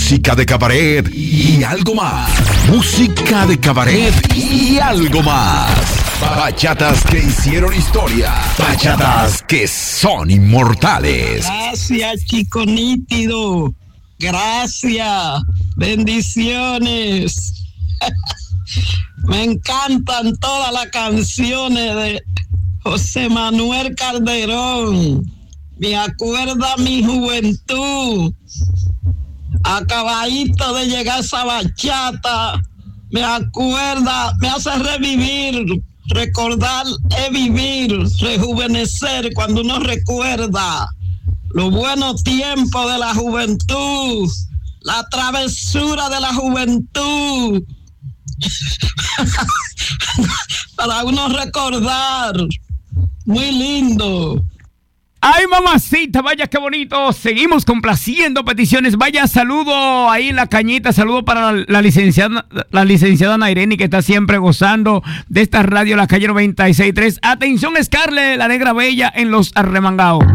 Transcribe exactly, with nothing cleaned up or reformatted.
música de cabaret y algo más. Música de cabaret y algo más. Bachatas que hicieron historia. Bachatas que son inmortales. Gracias, chico nítido. Gracias. Bendiciones. Me encantan todas las canciones de José Manuel Calderón. Me acuerda mi juventud. Acabadito de llegar esa bachata. Me acuerda, me hace revivir. Recordar es vivir, rejuvenecer cuando uno recuerda los buenos tiempos de la juventud, la travesura de la juventud. Para uno recordar. Muy lindo. Ay, mamacita, vaya qué bonito. Seguimos complaciendo peticiones. Vaya, saludo ahí en la cañita. Saludo para la, la licenciada la licenciada Naireni, que está siempre gozando de esta radio, la calle noventa y seis punto tres. Atención, Scarlett, la negra bella en los arremangados.